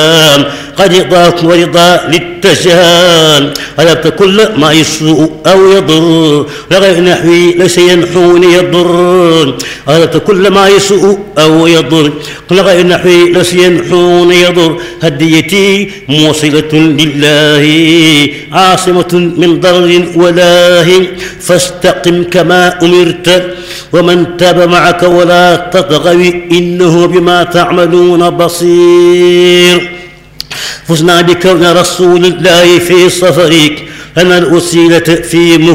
قد رضاك ورضا للتجهال غلبت كل ما يسوء أو يضر لغير نحوي ليس ينحوني يضر غلبت كل ما يسوء أو يضر لغير نحوي ليس ينحوني يضر هديتي موصلة لله عاصمة من ضرر ولاه فاستقم كما أمرت ومن تاب معك ولا تطغوا إنه بما تعملون بصير. فزنا بكون رسول الله في صفرك لنا الوسيلة في